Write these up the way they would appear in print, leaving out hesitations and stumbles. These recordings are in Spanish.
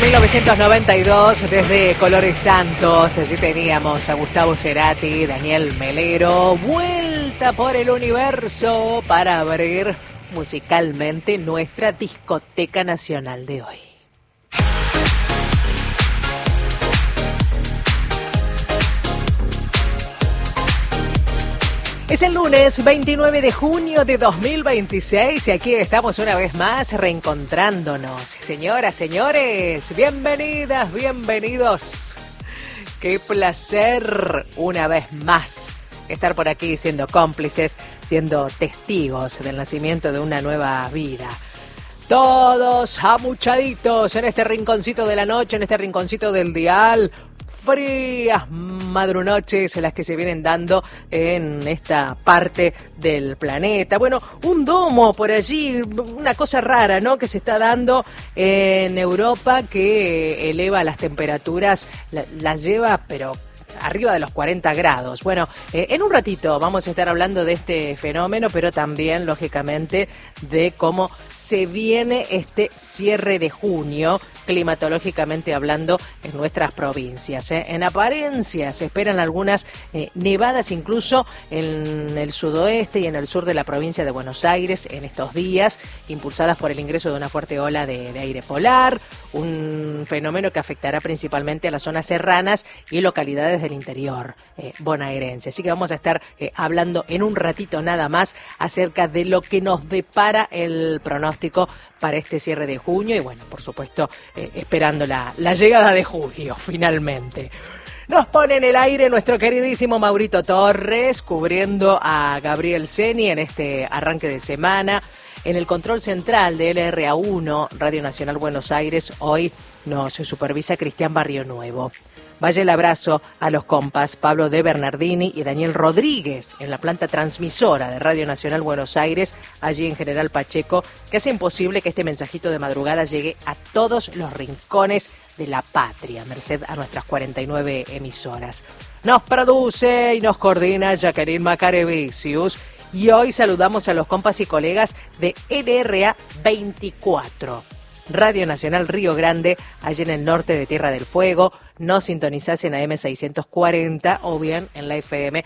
1992, desde Colores Santos, allí teníamos a Gustavo Cerati, Daniel Melero, vuelta por el universo para abrir musicalmente nuestra discoteca nacional de hoy. Es el lunes 29 de junio de 2026 y aquí estamos una vez más reencontrándonos. Señoras, señores, bienvenidas, bienvenidos. Qué placer una vez más estar por aquí siendo cómplices, siendo testigos del nacimiento de una nueva vida. Todos amuchaditos en este rinconcito de la noche, en este rinconcito del dial. Frías madrunoches las que se vienen dando en esta parte del planeta. Bueno, un domo por allí, una cosa rara, ¿no?, que se está dando en Europa que eleva las temperaturas, las lleva, pero arriba de los 40 grados. Bueno, en un ratito vamos a estar hablando de este fenómeno, pero también, lógicamente, de cómo se viene este cierre de junio, climatológicamente hablando, en nuestras provincias. En apariencia se esperan algunas nevadas incluso en el sudoeste y en el sur de la provincia de Buenos Aires en estos días, impulsadas por el ingreso de una fuerte ola de aire polar, un fenómeno que afectará principalmente a las zonas serranas y localidades del interior bonaerense. Así que vamos a estar hablando en un ratito nada más acerca de lo que nos depara el pronóstico para este cierre de junio y, bueno, por supuesto, esperando la llegada de julio, finalmente. Nos pone en el aire nuestro queridísimo Maurito Torres, cubriendo a Gabriel Ceni en este arranque de semana. En el control central de LRA1, Radio Nacional Buenos Aires, hoy nos supervisa Cristian Barrio Nuevo. Vaya el abrazo a los compas Pablo de Bernardini y Daniel Rodríguez en la planta transmisora de Radio Nacional Buenos Aires, allí en General Pacheco, que hace imposible que este mensajito de madrugada llegue a todos los rincones de la patria, merced a nuestras 49 emisoras. Nos produce y nos coordina Jacqueline Macarevicius y hoy saludamos a los compas y colegas de LRA 24. Radio Nacional Río Grande, allí en el norte de Tierra del Fuego. Nos sintonizás en AM 640 o bien en la FM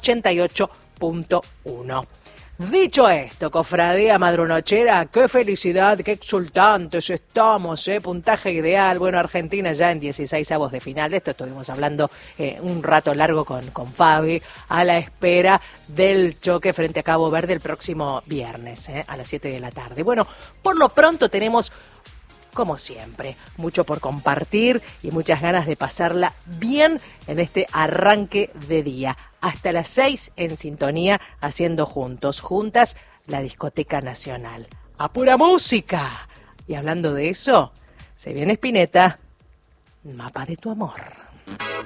88.1. Dicho esto, cofradía madrunochera, qué felicidad, qué exultantes estamos, puntaje ideal. Bueno, Argentina ya en 16avos de final, de esto estuvimos hablando un rato largo con Fabi, a la espera del choque frente a Cabo Verde el próximo viernes, a las 7 de la tarde. Bueno, por lo pronto tenemos, como siempre, mucho por compartir y muchas ganas de pasarla bien en este arranque de día. Hasta las 6 en sintonía, haciendo juntas, la Discoteca Nacional. ¡A pura música! Y hablando de eso, se viene Spinetta, Mapa de tu amor.